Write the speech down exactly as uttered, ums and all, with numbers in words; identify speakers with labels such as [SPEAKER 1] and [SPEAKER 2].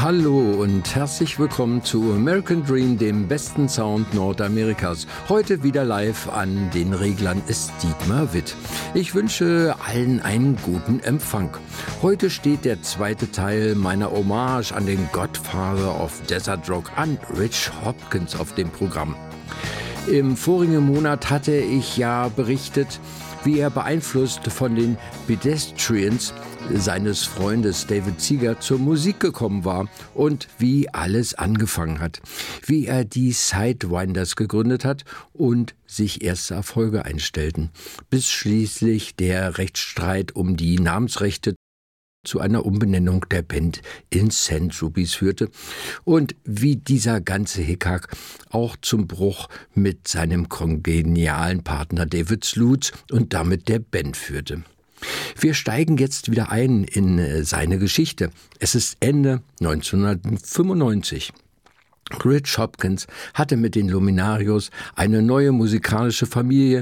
[SPEAKER 1] Hallo und herzlich willkommen zu American Dream, dem besten Sound Nordamerikas. Heute wieder live an den Reglern ist Dietmar Witt. Ich wünsche allen einen guten Empfang. Heute steht der zweite Teil meiner Hommage an den Godfather of Desert Rock, an Rich Hopkins, auf dem Programm. Im vorigen Monat hatte ich ja berichtet, wie er beeinflusst von den Pedestrians seines Freundes David Seeger zur Musik gekommen war und wie alles angefangen hat, wie er die Sidewinders gegründet hat und sich erste Erfolge einstellten, bis schließlich der Rechtsstreit um die Namensrechte zu einer Umbenennung der Band in Saint Rubies führte und wie dieser ganze Hickhack auch zum Bruch mit seinem kongenialen Partner David Sluts und damit der Band führte. Wir steigen jetzt wieder ein in seine Geschichte. Es ist Ende neunzehnhundertfünfundneunzig. Rich Hopkins hatte mit den Luminarios eine neue musikalische Familie